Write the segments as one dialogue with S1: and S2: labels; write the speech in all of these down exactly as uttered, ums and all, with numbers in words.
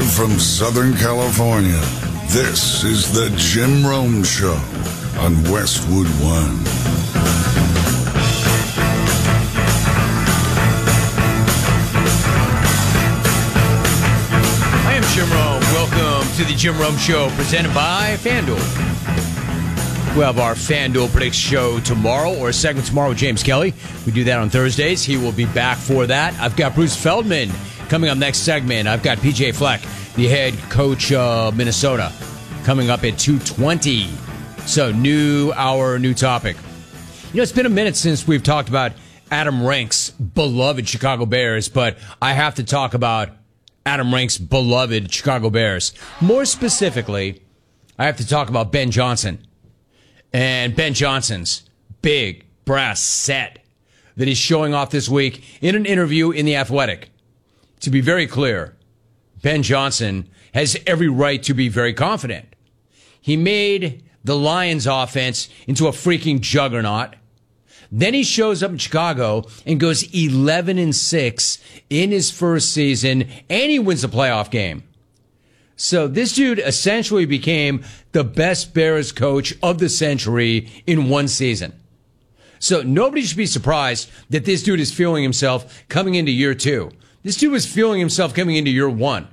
S1: Live from Southern California, this is the Jim Rome Show on Westwood One.
S2: I am Jim Rome. Welcome to the Jim Rome Show, presented by FanDuel. We'll have our FanDuel Predicts show tomorrow, or a segment tomorrow with James Kelly. We do that on Thursdays. He will be back for that. I've got Bruce Feldman coming up next segment. I've got P J Fleck, the head coach of Minnesota, coming up at two twenty. So, new hour, new topic. You know, it's been a minute since we've talked about Adam Rank's beloved Chicago Bears, but I have to talk about Adam Rank's beloved Chicago Bears. More specifically, I have to talk about Ben Johnson. And Ben Johnson's big brass set that he's showing off this week in an interview in The Athletic. To be very clear, Ben Johnson has every right to be very confident. He made the Lions offense into a freaking juggernaut. Then he shows up in Chicago and goes eleven and six in his first season, and he wins a playoff game. So this dude essentially became the best Bears coach of the century in one season. So nobody should be surprised that this dude is feeling himself coming into year two. This dude was feeling himself coming into year one.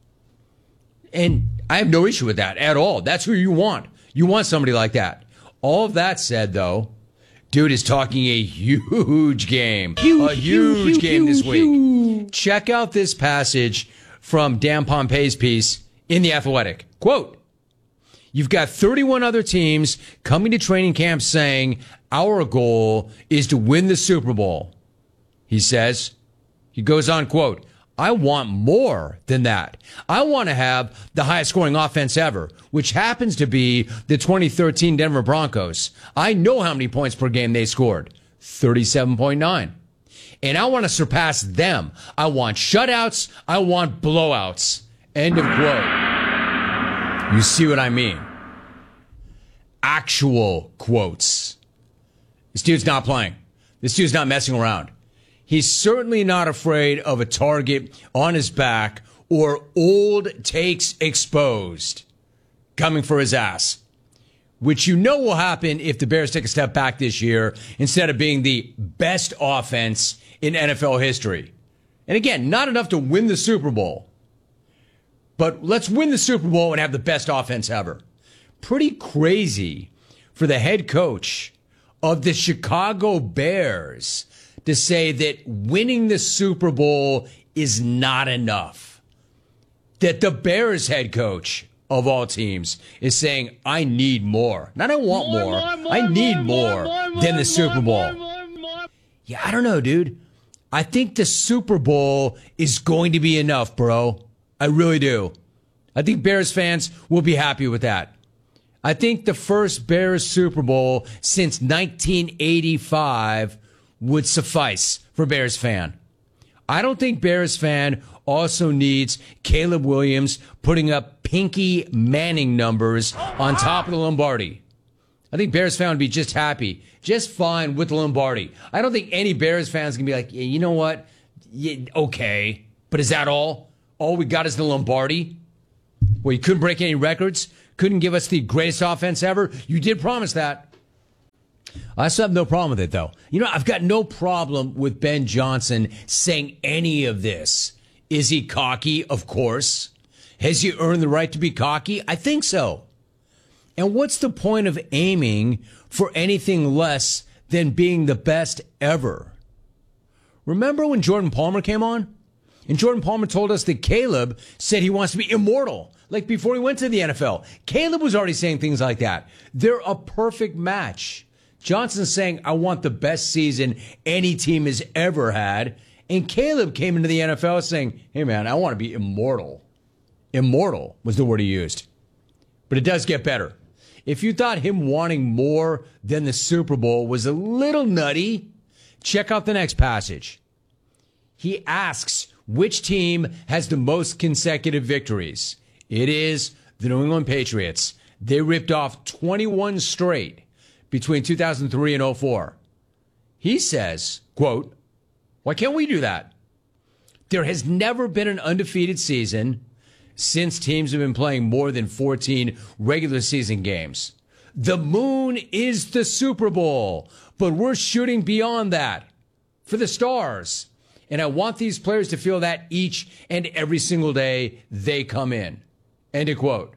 S2: And I have no issue with that at all. That's who you want. You want somebody like that. All of that said, though, dude is talking a huge game. Huge, a huge, huge game huge, this week. Huge. Check out this passage from Dan Pompei's piece in The Athletic. Quote, "You've got thirty-one other teams coming to training camp saying, our goal is to win the Super Bowl." He says, he goes on, quote, "I want more than that. I want to have the highest scoring offense ever, which happens to be the twenty thirteen Denver Broncos. I know how many points per game they scored, thirty-seven point nine. And I want to surpass them. I want shutouts. I want blowouts." End of quote. You see what I mean? Actual quotes. This dude's not playing. This dude's not messing around. He's certainly not afraid of a target on his back or old takes exposed coming for his ass, which you know will happen if the Bears take a step back this year instead of being the best offense in N F L history. And again, not enough to win the Super Bowl, but let's win the Super Bowl and have the best offense ever. Pretty crazy for the head coach of the Chicago Bears to say that winning the Super Bowl is not enough. That the Bears head coach of all teams is saying, I need more. Not I want more. more, more, more I need more, more, more than the Super Bowl. More, more, more. Yeah, I don't know, dude. I think the Super Bowl is going to be enough, bro. I really do. I think Bears fans will be happy with that. I think the first Bears Super Bowl since nineteen eighty-five would suffice for Bears fan. I don't think Bears fan also needs Caleb Williams putting up Pinky Manning numbers on top of the Lombardi. I think Bears fan would be just happy, just fine with the Lombardi. I don't think any Bears fans can be like, yeah, you know what? Yeah, okay, but is that all? All we got is the Lombardi? Well, you couldn't break any records? Couldn't give us the greatest offense ever? You did promise that. I still have no problem with it, though. You know, I've got no problem with Ben Johnson saying any of this. Is he cocky? Of course. Has he earned the right to be cocky? I think so. And what's the point of aiming for anything less than being the best ever? Remember when Jordan Palmer came on? And Jordan Palmer told us that Caleb said he wants to be immortal, like before he went to the N F L. Caleb was already saying things like that. They're a perfect match. Johnson's saying, I want the best season any team has ever had. And Caleb came into the N F L saying, hey, man, I want to be immortal. Immortal was the word he used. But it does get better. If you thought him wanting more than the Super Bowl was a little nutty, check out the next passage. He asks which team has the most consecutive victories. It is the New England Patriots. They ripped off twenty-one straight between two thousand three and oh four. He says, quote, why can't we do that? There has never been an undefeated season since teams have been playing more than fourteen regular season games. The moon is the Super Bowl, but we're shooting beyond that for the stars. And I want these players to feel that each and every single day they come in. End of quote.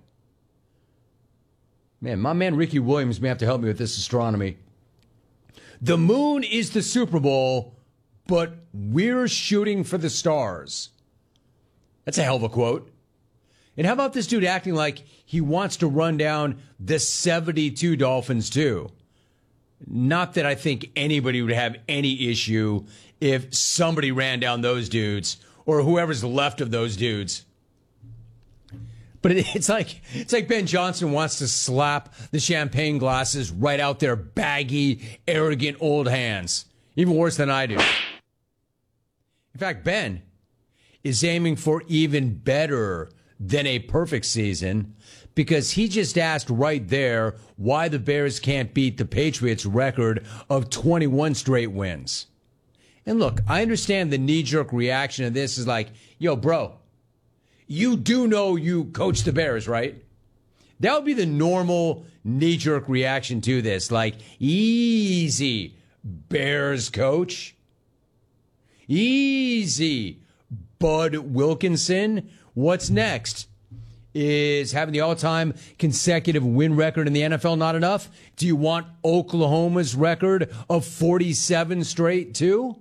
S2: Man, my man Ricky Williams may have to help me with this astronomy. The moon is the Super Bowl, but we're shooting for the stars. That's a hell of a quote. And how about this dude acting like he wants to run down the seventy-two Dolphins too? Not that I think anybody would have any issue if somebody ran down those dudes or whoever's left of those dudes. But it's like it's like Ben Johnson wants to slap the champagne glasses right out their baggy, arrogant old hands. Even worse than I do. In fact, Ben is aiming for even better than a perfect season because he just asked right there why the Bears can't beat the Patriots' record of twenty-one straight wins. And look, I understand the knee-jerk reaction to this is like, yo, bro, you do know you coach the Bears, right? That would be the normal knee-jerk reaction to this. Like, easy, Bears coach. Easy, Bud Wilkinson. What's next? Is having the all-time consecutive win record in the N F L not enough? Do you want Oklahoma's record of forty-seven straight too?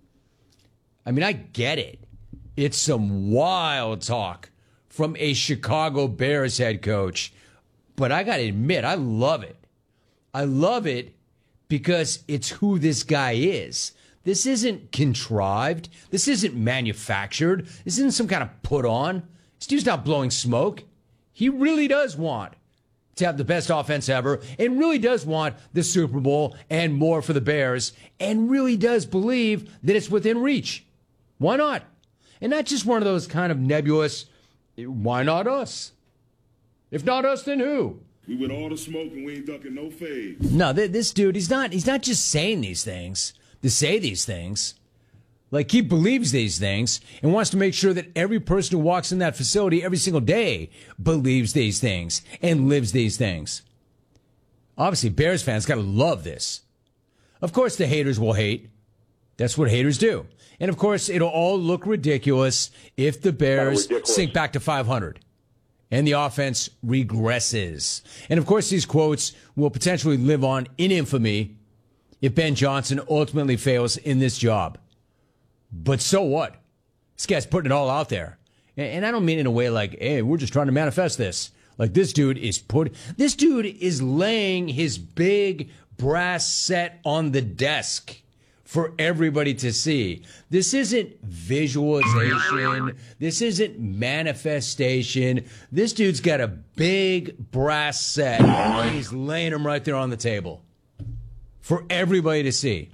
S2: I mean, I get it. It's some wild talk from a Chicago Bears head coach. But I got to admit, I love it. I love it because it's who this guy is. This isn't contrived. This isn't manufactured. This isn't some kind of put on. This dude's not blowing smoke. He really does want to have the best offense ever and really does want the Super Bowl and more for the Bears and really does believe that it's within reach. Why not? And not just one of those kind of nebulous, why not us? If not us, then who?
S3: We with all the smoke and we ain't ducking no fades.
S2: No, th- this dude, he's not, he's not just saying these things to say these things. Like, he believes these things and wants to make sure that every person who walks in that facility every single day believes these things and lives these things. Obviously, Bears fans got to love this. Of course, the haters will hate. That's what haters do. And, of course, it'll all look ridiculous if the Bears sink back to five hundred and the offense regresses. And, of course, these quotes will potentially live on in infamy if Ben Johnson ultimately fails in this job. But so what? This guy's putting it all out there. And I don't mean in a way like, hey, we're just trying to manifest this. Like, this dude is put, this dude is laying his big brass set on the desk for everybody to see. This isn't visualization. This isn't manifestation. This dude's got a big brass set and he's laying them right there on the table for everybody to see.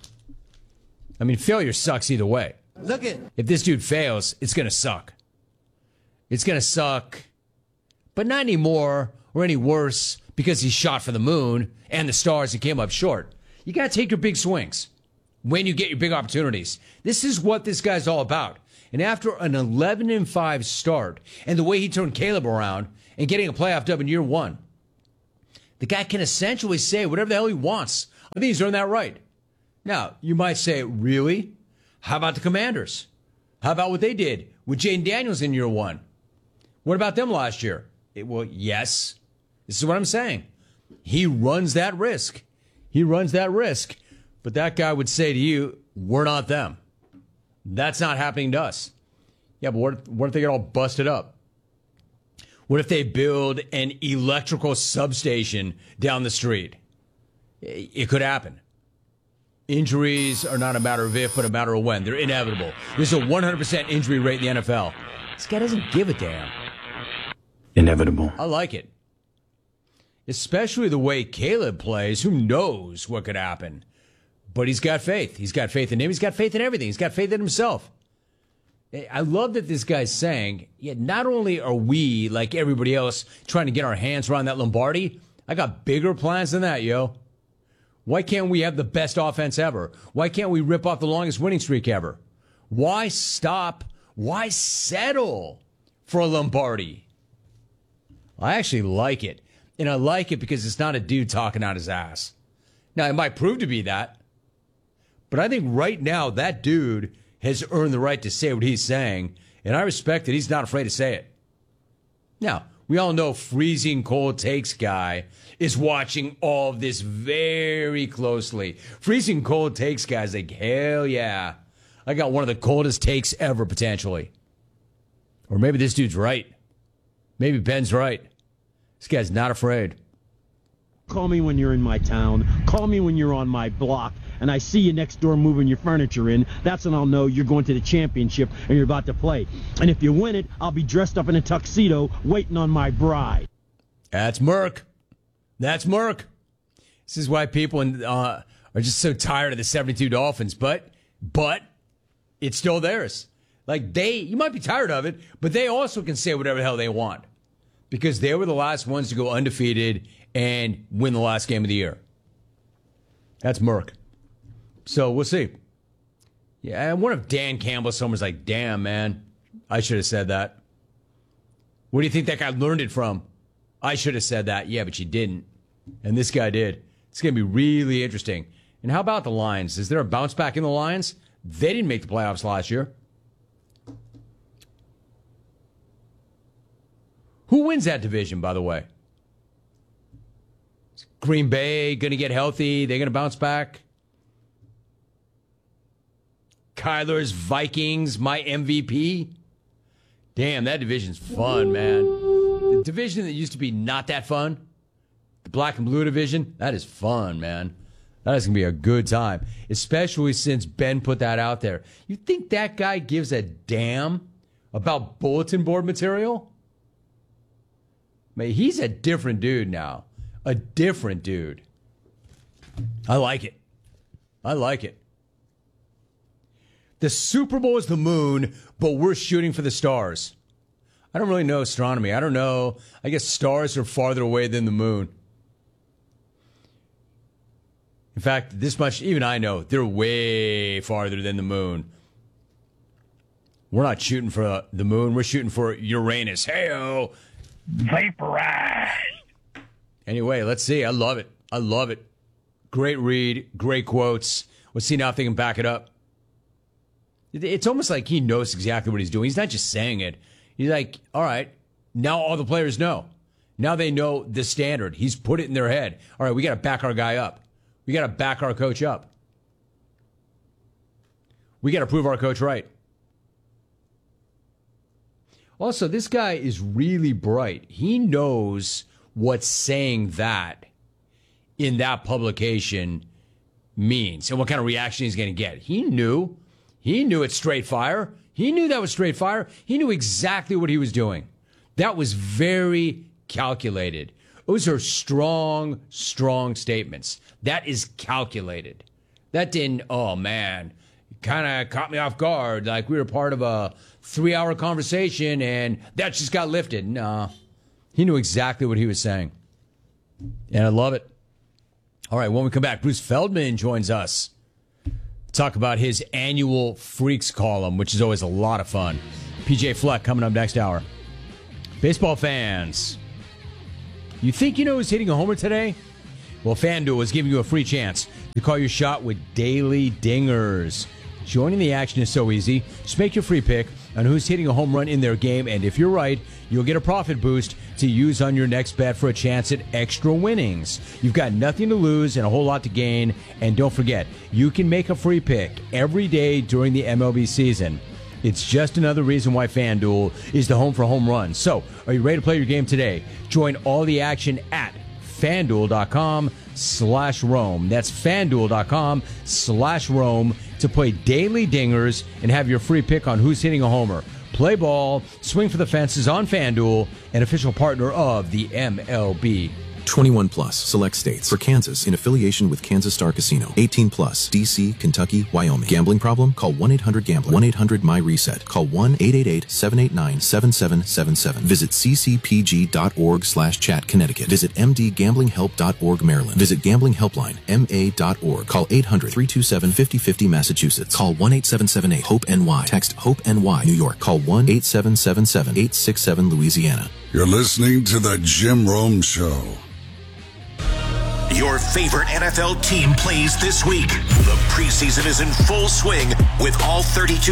S2: I mean, failure sucks either way.
S4: Look at
S2: If this dude fails, it's going to suck. It's going to suck, but not anymore or any worse because he shot for the moon and the stars and came up short. You got to take your big swings when you get your big opportunities. This is what this guy's all about. And after an eleven and five start and the way he turned Caleb around and getting a playoff dub in year one, the guy can essentially say whatever the hell he wants. I think he's earned that right. Now, you might say, really? How about the Commanders? How about what they did with Jaden Daniels in year one? What about them last year? It, well, yes. This is what I'm saying. He runs that risk. He runs that risk. But that guy would say to you, we're not them. That's not happening to us. Yeah, but what if, what if they get all busted up? What if they build an electrical substation down the street? It, it could happen. Injuries are not a matter of if, but a matter of when. They're inevitable. There's a one hundred percent injury rate in the N F L. This guy doesn't give a damn.
S4: inevitable.
S2: I like it. Especially the way Caleb plays. Who knows what could happen? But he's got faith. He's got faith in him. He's got faith in everything. He's got faith in himself. I love that this guy's saying, yeah, not only are we, like everybody else, trying to get our hands around that Lombardi, I got bigger plans than that, yo. Why can't we have the best offense ever? Why can't we rip off the longest winning streak ever? Why stop? Why settle for a Lombardi? I actually like it. And I like it because it's not a dude talking out his ass. Now, it might prove to be that. But I think right now that dude has earned the right to say what he's saying. And I respect that he's not afraid to say it. Now, we all know freezing cold takes guy is watching all of this very closely. Freezing cold takes guy's like, hell yeah. I got one of the coldest takes ever, potentially. Or maybe this dude's right. Maybe Ben's right. This guy's not afraid.
S5: Call me when you're in my town. Call me when you're on my block. And I see you next door moving your furniture in. That's when I'll know you're going to the championship and you're about to play. And if you win it, I'll be dressed up in a tuxedo waiting on my bride.
S2: That's Merck. That's Merck. This is why people uh, are just so tired of the seventy-two Dolphins. But, but it's still theirs. Like they, you might be tired of it, but they also can say whatever the hell they want. Because they were the last ones to go undefeated and win the last game of the year. That's Merck. So we'll see. Yeah, I wonder if Dan Campbell, someone's like, damn, man, I should have said that. Where do you think that guy learned it from? I should have said that. Yeah, but you didn't. And this guy did. It's going to be really interesting. And how about the Lions? Is there a bounce back in the Lions? They didn't make the playoffs last year. Who wins that division, by the way? Is Green Bay going to get healthy? They're going to bounce back? Kyler's Vikings, my M V P? Damn, that division's fun, man. The division that used to be not that fun, the black and blue division, that is fun, man. That is going to be a good time, especially since Ben put that out there. You think that guy gives a damn about bulletin board material? Man, he's a different dude now. A different dude. I like it. I like it. The Super Bowl is the moon, but we're shooting for the stars. I don't really know astronomy. I don't know. I guess stars are farther away than the moon. In fact, this much, even I know, they're way farther than the moon. We're not shooting for the moon. We're shooting for Uranus. Hey-o. Vaporized. Anyway, let's see. I love it. I love it. Great read. Great quotes. Let's see now if they can back it up. It's almost like he knows exactly what he's doing. He's not just saying it. He's like, all right, now all the players know. Now they know the standard. He's put it in their head. All right, we got to back our guy up. We got to back our coach up. We got to prove our coach right. Also, this guy is really bright. He knows what saying that in that publication means and what kind of reaction he's going to get. He knew. He knew it's straight fire. He knew that was straight fire. He knew exactly what he was doing. That was very calculated. Those are strong, strong statements. That is calculated. That didn't, oh man, kind of caught me off guard. Like we were part of a three-hour conversation and that just got lifted. Nah, he knew exactly what he was saying. And I love it. All right, when we come back, Bruce Feldman joins us. Talk about his annual Freaks column, which is always a lot of fun. P J Fleck coming up next hour. Baseball fans, you think you know who's hitting a homer today? Well, FanDuel is giving you a free chance to call your shot with daily dingers. Joining the action is so easy. Just make your free pick on who's hitting a home run in their game, and if you're right, you'll get a profit boost to use on your next bet for a chance at extra winnings. You've got nothing to lose and a whole lot to gain, and don't forget, you can make a free pick every day during the M L B season. It's just another reason why FanDuel is the home for home runs. So, are you ready to play your game today? Join all the action at FanDuel.com slash Rome. That's FanDuel.com slash Rome to play daily dingers and have your free pick on who's hitting a homer. Play ball, swing for the fences on FanDuel, an official partner of the M L B.
S6: twenty-one plus, select states. For Kansas, in affiliation with Kansas Star Casino. eighteen plus, D C, Kentucky, Wyoming. Gambling problem? Call one eight hundred gambler. one eight hundred my reset. Call one eight eight eight, seven eight nine, seven seven seven seven. Visit ccpg.org slash chat Connecticut. Visit mdgamblinghelp dot org Maryland. Visit Gambling Helpline, M A dot org. Call eight hundred, three two seven, five oh five oh Massachusetts. Call one eight seven seven eight, hope N Y. Text HOPE-N Y, New York. Call one eight seven seven seven, eight six seven Louisiana.
S1: You're listening to The Jim Rome Show.
S7: Your favorite N F L team plays this week. The preseason is in full swing with all thirty-two